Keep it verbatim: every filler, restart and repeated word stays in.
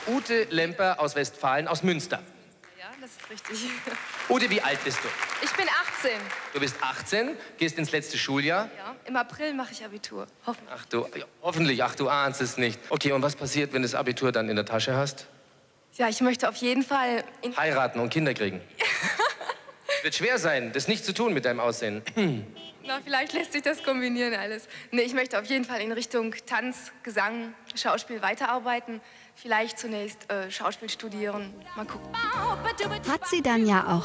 Ute Lemper aus Westfalen, aus Münster. Ja, das ist richtig. Ute, wie alt bist du? Ich bin achtzehn. Du bist achtzehn, gehst ins letzte Schuljahr. Ja, im April mache ich Abitur. Hoffentlich. Ach du, ja, hoffentlich, ach du ahnst es nicht. Okay, und was passiert, wenn du das Abitur dann in der Tasche hast? Ja, ich möchte auf jeden Fall... In Heiraten und Kinder kriegen. Es wird schwer sein, das nicht zu tun mit deinem Aussehen. Na, vielleicht lässt sich das kombinieren alles. Nee, ich möchte auf jeden Fall in Richtung Tanz, Gesang, Schauspiel weiterarbeiten. Vielleicht zunächst äh, Schauspiel studieren. Mal gucken. Hat sie dann ja auch